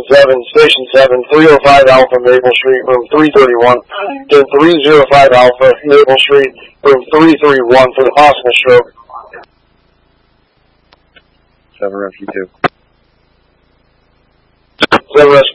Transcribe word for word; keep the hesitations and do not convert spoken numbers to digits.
seven, Station seven, three oh five Alpha, Maple Street, room three thirty-one, then three oh five Alpha, Maple Street, room three thirty-one for the possible stroke. seven Rescue two. seven Rescue